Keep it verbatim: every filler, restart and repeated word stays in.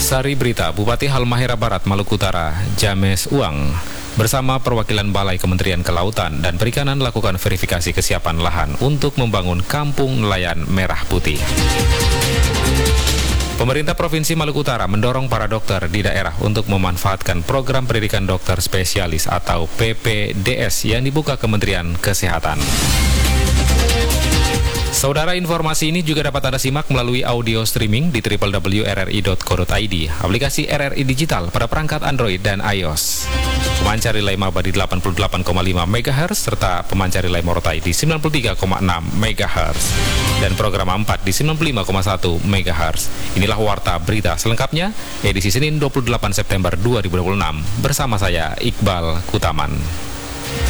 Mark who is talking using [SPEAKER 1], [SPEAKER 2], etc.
[SPEAKER 1] Sari Berita, Bupati Halmahera Barat, Maluku Utara, James Uang, bersama perwakilan Balai Kementerian Kelautan dan Perikanan lakukan verifikasi kesiapan lahan untuk membangun Kampung Nelayan Merah Putih. Pemerintah Provinsi Maluku Utara mendorong para dokter di daerah untuk memanfaatkan program pendidikan dokter spesialis atau P P D S yang dibuka Kementerian Kesehatan. Saudara, informasi ini juga dapat Anda simak melalui audio streaming di w w w titik r r i titik co titik i d, aplikasi R R I Digital pada perangkat Android dan iOS. Pemancar relay Maba di delapan puluh delapan koma lima megahertz serta pemancar relay Morotai di sembilan puluh tiga koma enam megahertz dan program empat di sembilan puluh lima koma satu megahertz. Inilah warta berita selengkapnya edisi Senin dua puluh delapan September dua ribu dua puluh enam bersama saya Iqbal Kutaman.